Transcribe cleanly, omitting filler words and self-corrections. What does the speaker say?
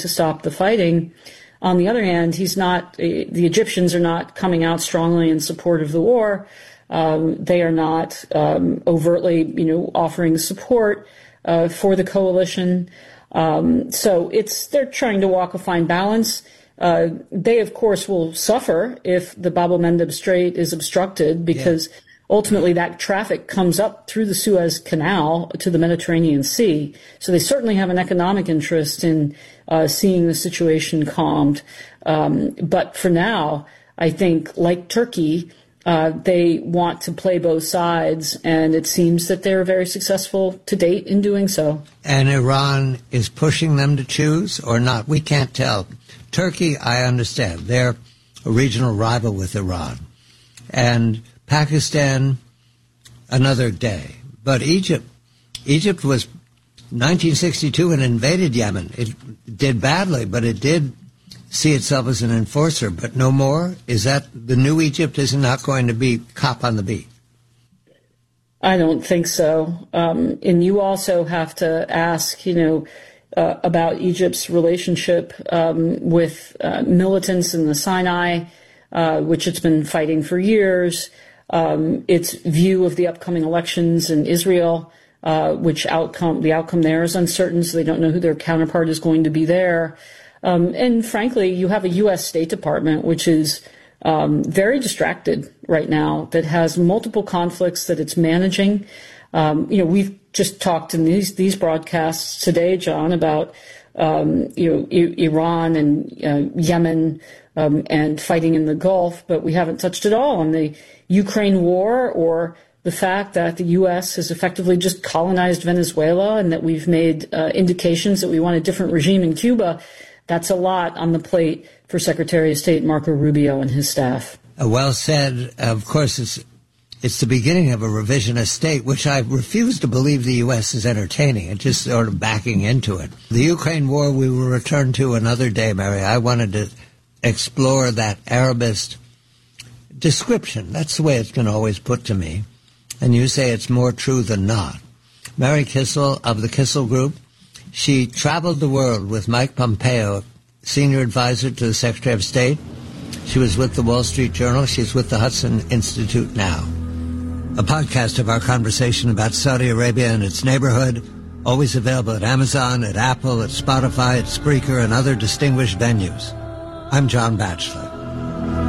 to stop the fighting. On the other hand, the Egyptians are not coming out strongly in support of the war. They are not overtly, offering support for the coalition. So they're trying to walk a fine balance. They, of course, will suffer if the Bab el-Mandeb Strait is obstructed, because ultimately that traffic comes up through the Suez Canal to the Mediterranean Sea. So they certainly have an economic interest in seeing the situation calmed. But for now, I think, like Turkey, they want to play both sides, and it seems that they're very successful to date in doing so. And Iran is pushing them to choose or not? We can't tell. Turkey, I understand. They're a regional rival with Iran. And Pakistan, another day. But Egypt was 1962 and invaded Yemen. It did badly, but it did see itself as an enforcer, but no more? Is that the new Egypt is not going to be cop on the beat? I don't think so. And you also have to ask, about Egypt's relationship with militants in the Sinai, which it's been fighting for years, its view of the upcoming elections in Israel, the outcome there is uncertain, so they don't know who their counterpart is going to be there. And frankly, you have a U.S. State Department, which is very distracted right now, that has multiple conflicts that it's managing. We've just talked in these broadcasts today, John, about Iran and Yemen and fighting in the Gulf, but we haven't touched at all on the Ukraine war or the fact that the U.S. has effectively just colonized Venezuela and that we've made indications that we want a different regime in Cuba. That's a lot on the plate for Secretary of State Marco Rubio and his staff. Well said. Of course, it's the beginning of a revisionist state, which I refuse to believe the U.S. is entertaining and just sort of backing into it. The Ukraine war we will return to another day, Mary. I wanted to explore that Arabist description. That's the way it's been always put to me. And you say it's more true than not. Mary Kissel of the Kissel Group. She traveled the world with Mike Pompeo, senior advisor to the Secretary of State. She was with the Wall Street Journal. She's with the Hudson Institute now. A podcast of our conversation about Saudi Arabia and its neighborhood, always available at Amazon, at Apple, at Spotify, at Spreaker, and other distinguished venues. I'm John Batchelor.